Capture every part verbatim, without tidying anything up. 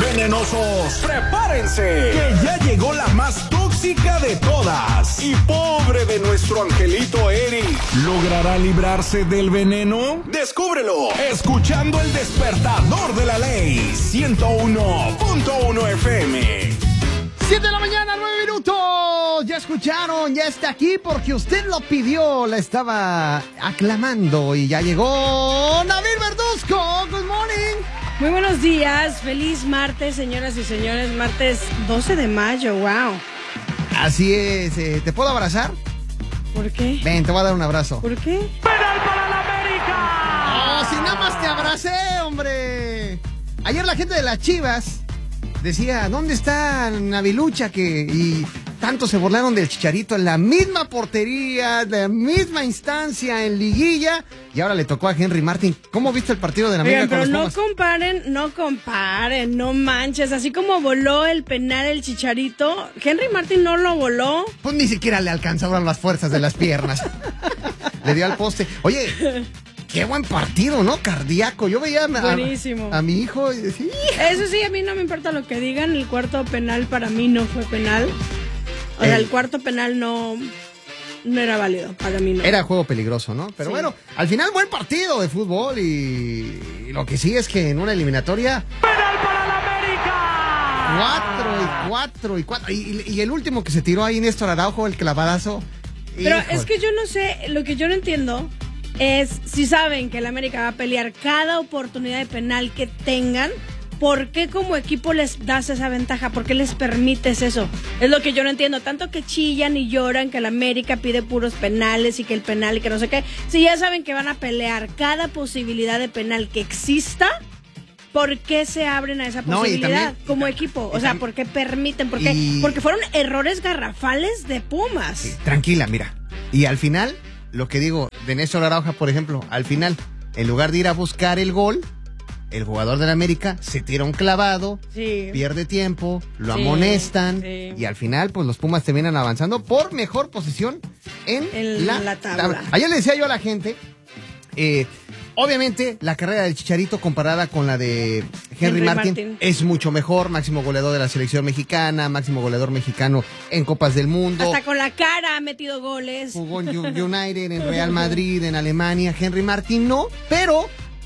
venenosos, prepárense, que ya llegó la más tóxica de todas. Y pobre de nuestro angelito Eric, ¿logrará librarse del veneno? Descúbrelo, escuchando el despertador de la ley, ciento uno punto uno F M. siete de la mañana, nueve minutos. Ya escucharon, ya está aquí porque usted lo pidió. La estaba aclamando y ya llegó Nabil Verduzco. Good morning. Muy buenos días. Feliz martes, señoras y señores. Martes doce de mayo. Wow. Así es. Eh, ¿Te puedo abrazar? ¿Por qué? Ven, te voy a dar un abrazo. ¿Por qué? ¡Penal para la América! ¡Oh, si nada más te abracé, hombre! Ayer la gente de las Chivas decía, ¿dónde está Navilucha? Que y tanto se burlaron del Chicharito en la misma portería, en la misma instancia en liguilla, y ahora le tocó a Henry Martin. ¿Cómo viste el partido de la América? Oigan, con pero los no Pumas? comparen, no comparen, no manches. Así como voló el penal el Chicharito, Henry Martin no lo voló. Pues ni siquiera le alcanzaron las fuerzas de las piernas. Le dio al poste. Oye, qué buen partido, ¿no? Cardíaco. Yo veía a, Buenísimo. a, a mi hijo y decía... Eso sí, a mí no me importa lo que digan. El cuarto penal para mí no fue penal. O sea, El- el cuarto penal no, no era válido. Para mí no. Era juego peligroso, ¿no? Pero Sí. bueno, al final buen partido de fútbol y, y lo que sí es que en una eliminatoria... ¡Penal para la América! Cuatro y cuatro y cuatro. Y, y- y el último que se tiró ahí, Néstor Araujo, el clavadazo. Pero híjole. es que yo no sé, lo que yo no entiendo es si saben que el América va a pelear cada oportunidad de penal que tengan, ¿por qué como equipo les das esa ventaja? ¿Por qué les permites eso? Es lo que yo no entiendo. Tanto que chillan y lloran que el América pide puros penales y que el penal y que no sé qué. Si ya saben que van a pelear cada posibilidad de penal que exista, ¿por qué se abren a esa No, y posibilidad también- como y- equipo? y O sea, tam- ¿por qué permiten? ¿Por qué? y- Porque fueron errores garrafales de Pumas. Sí, tranquila, mira. Y al final, lo que digo de Néstor Araujo, por ejemplo, al final, en lugar de ir a buscar el gol, el jugador del América se tira un clavado, Sí. pierde tiempo, lo Sí, amonestan sí. y al final, pues los Pumas terminan avanzando por mejor posición en, En la tabla. Ayer le decía yo a la gente, eh, obviamente la carrera del Chicharito comparada con la de Henry, Henry Martin, Martin. es mucho mejor, máximo goleador de la selección mexicana, máximo goleador mexicano en Copas del Mundo. Hasta con la cara ha metido goles. Jugó en U- United, en Real Madrid, en Alemania. Henry Martin no, pero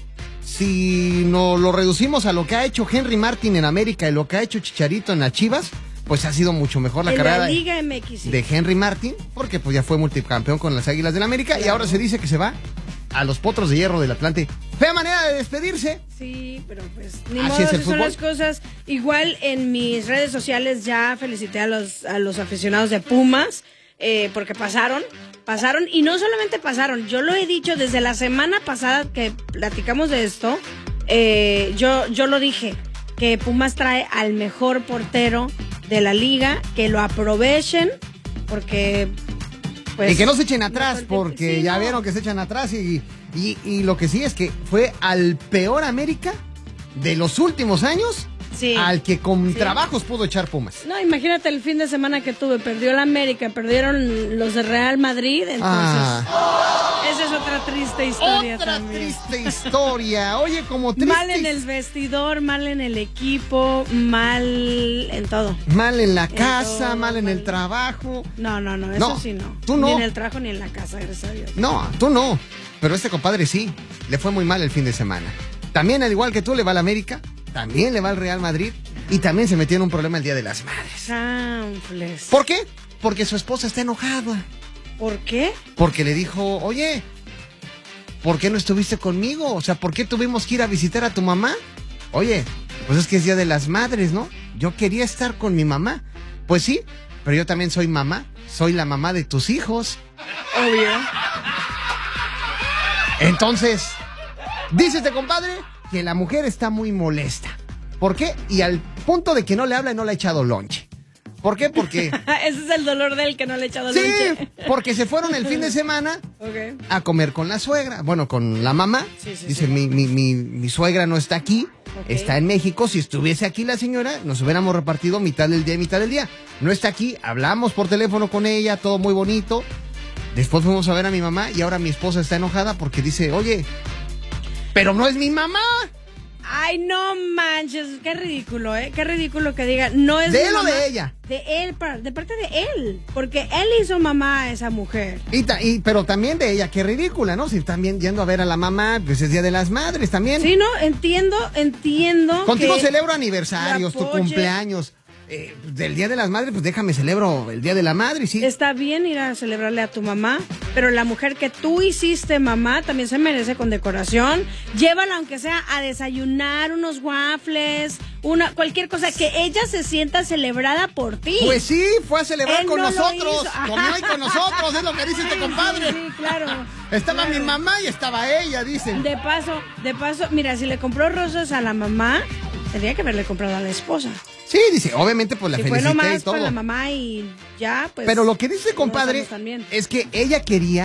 si no lo reducimos a lo que ha hecho Henry Martin en América y lo que ha hecho Chicharito en las Chivas, pues ha sido mucho mejor la En carrera la de, Liga M X. sí. de Henry Martin, porque pues ya fue multicampeón con las Águilas del América y Claro. ahora se dice que se va a los Potros de Hierro del Atlante. Fea manera de despedirse. Sí, pero pues ni Así modo, es el así son fútbol. las cosas. Igual en mis redes sociales ya felicité a los, a los aficionados de Pumas, eh, porque pasaron, pasaron, y no solamente pasaron, yo lo he dicho desde la semana pasada que platicamos de esto, eh, yo, yo lo dije, que Pumas trae al mejor portero de la liga, que lo aprovechen, porque... Pues, y que no se echen atrás, no, porque sí, ya no. vieron que se echan atrás y, y, y lo que sí es que fue al peor América de los últimos años, Sí. al que con Sí. trabajos pudo echar Pumas. No, imagínate el fin de semana que tuve. Perdió la América, perdieron los de Real Madrid. Entonces, Ah. esa es otra triste historia Otra también. triste historia. Oye, como triste. Mal en el vestidor, mal en el equipo, mal en todo. Mal en la En casa, todo, mal en mal. el trabajo. No, no, no, eso No, sí no. tú no. Ni en el trabajo ni en la casa, gracias a Dios. No, tú no. Pero este compadre sí. Le fue muy mal el fin de semana. También, al igual que tú, le va al América. También le va al Real Madrid. Y también se metió en un problema el Día de las Madres. Chanfles. ¿Por qué? Porque su esposa está enojada. ¿Por qué? Porque le dijo, oye, ¿por qué no estuviste conmigo? O sea, ¿por qué tuvimos que ir a visitar a tu mamá? Oye, pues es que es Día de las Madres, ¿no? Yo quería estar con mi mamá. Pues sí, pero yo también soy mamá. Soy la mamá de tus hijos. Obvio. Entonces, dice este compadre que la mujer está muy molesta. ¿Por qué? Y al punto de que no le habla y no le ha echado lonche. ¿Por qué? Porque... Ese es el dolor del que no le he echado sí, leche. porque se fueron el fin de semana Ok. a comer con la suegra, bueno, con la mamá. Sí, sí, Dice, sí. Mi, mi, mi, mi suegra no está aquí, Ok. está en México. Si estuviese aquí la señora, nos hubiéramos repartido mitad del día y mitad del día. No está aquí, hablamos por teléfono con ella, todo muy bonito. Después fuimos a ver a mi mamá y ahora mi esposa está enojada porque dice, oye, pero no es mi mamá. Ay, no manches, qué ridículo, ¿eh? Qué ridículo que diga, no es ¿De mi él o mamá. de ella? De él, de parte de él. Porque él hizo mamá a esa mujer. Y, ta, y Pero también de ella, qué ridícula, ¿no? Si están bien yendo a ver a la mamá, pues es Día de las Madres también. Sí, no, entiendo, entiendo. Contigo que celebro aniversarios, tu apoye. cumpleaños. Eh, del Día de las Madres, pues déjame celebro el Día de la Madre, sí. Está bien ir a celebrarle a tu mamá, pero la mujer que tú hiciste mamá también se merece condecoración. Llévala aunque sea a desayunar unos waffles, una cualquier cosa, que ella se sienta celebrada por ti. Pues sí, fue a celebrar Él con no lo nosotros, hizo. comió ahí con nosotros, es lo que dice este compadre. Sí, sí, claro. Estaba claro. mi mamá y estaba ella, dicen. De paso, de paso, mira, si le compró rosas a la mamá, tendría que haberle comprado a la esposa. Sí, dice, obviamente pues la Si fue felicité y nomás todo. para la mamá y ya, pues. Pero lo que dice compadre nosotros también. es que ella quería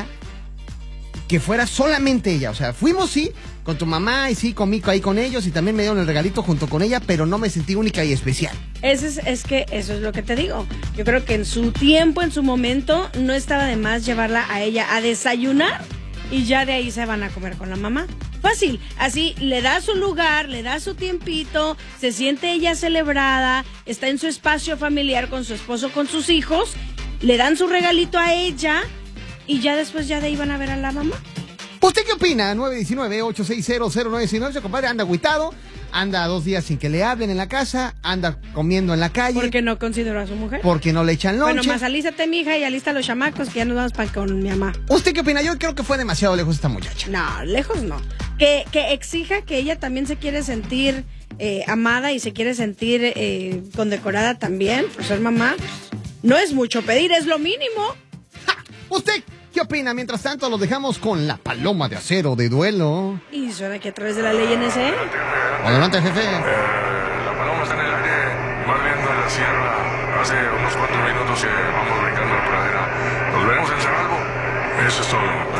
que fuera solamente ella. O sea, fuimos sí con tu mamá y sí comí ahí con ellos y también me dieron el regalito junto con ella, pero no me sentí única y especial. Ese es, es que eso es lo que te digo. Yo creo que en su tiempo, en su momento, no estaba de más llevarla a ella a desayunar y ya de ahí se van a comer con la mamá. Fácil, así le da su lugar, le da su tiempito, se siente ella celebrada, está en su espacio familiar con su esposo, con sus hijos, le dan su regalito a ella y ya después ya de ahí van a ver a la mamá. ¿Usted qué opina? nueve uno nueve, ocho seis cero, cero nueve seis nueve. Su compadre anda agüitado, anda dos días sin que le hablen en la casa, anda comiendo en la calle. Porque no consideró a su mujer. Porque no le echan lonche. Bueno, más alízate, mija, y alista a los chamacos que ya nos vamos para con mi mamá. ¿Usted qué opina? Yo creo que fue demasiado lejos esta muchacha. No, lejos no. Que, que exija que ella también se quiere sentir eh, amada y se quiere sentir eh, condecorada también por ser mamá. No es mucho pedir, es lo mínimo. ¡Ja! ¿Usted qué opina? Mientras tanto, los dejamos con la paloma de acero de duelo. Y suena que a través de la ley N S E. Adelante, jefe. Eh, la paloma está en el aire, más viendo en la sierra. Hace unos cuantos minutos que vamos brincando la pradera. Nos veremos en Cerralbo. Eso es todo.